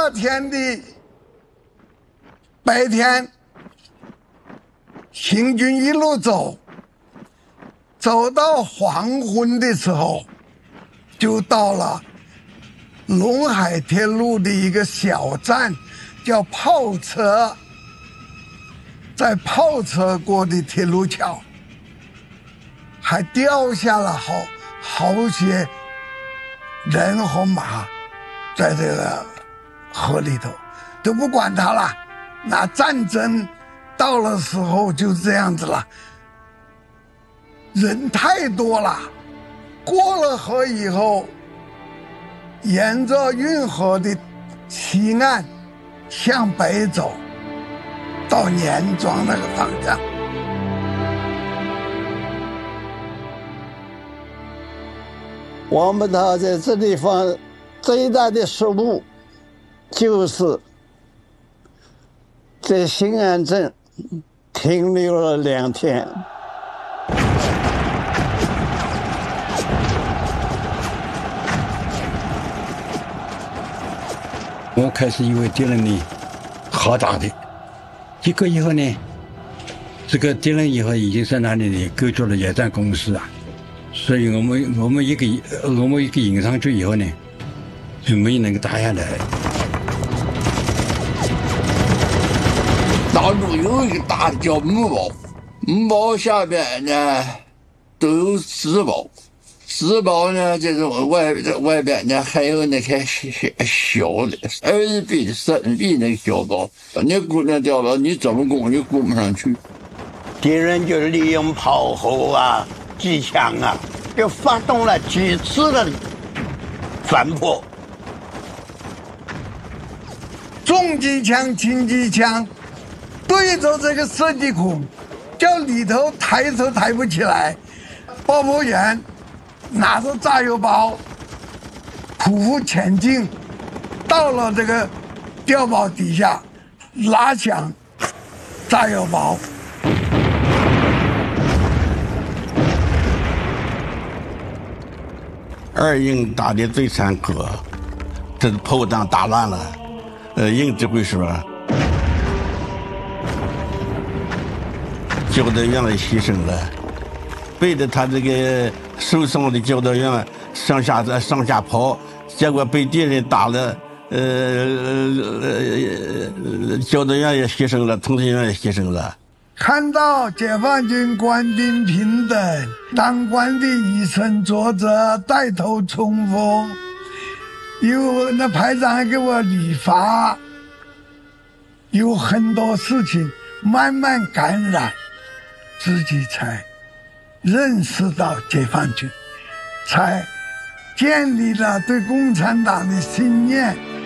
天的白天，行军一路走到黄昏的时候，就到了陇海铁路的一个小站，叫炮车。在炮车过的铁路桥，还掉下了好些人和马，在这个河里头，都不管它了。那战争到了时候就这样子了，人太多了。过了河以后，沿着运河的西岸向北走，到年庄那个方向。 我们在这地方最大的失误，就是在新安镇停留了2天。 我开始以为敌人呢好大的，结果以后呢，这个敌人以后已经在那里呢构筑了野战工事啊，所以我们一个引上去以后呢，就没有能够打下来。 大陆有一个大的叫木堡，木堡下边呢都有石堡，石堡呢这种外边呢还有那些小的2臂3臂那个小堡，那姑娘掉了，你怎么攻就攻不上去。 敌人就利用炮火啊、机枪啊，就发动了几次的反扑。 重机枪、轻机枪对着这个射击孔，叫里头抬都抬不起来。爆破员拿着炸药包匍匐前进，到了这个碉堡底下，拉响炸药包。 2营打得最残酷，这炮弹打烂了。营指挥说，教导员牺牲了，背着他这个受伤的教导员上下跑，结果被敌人打了。教导员也牺牲了，通讯员也牺牲了。 看到解放军官兵平等，当官的以身作则，带头冲锋，有那排长还给我理发，有很多事情慢慢感染，自己才认识到解放军，才建立了对共产党的信念。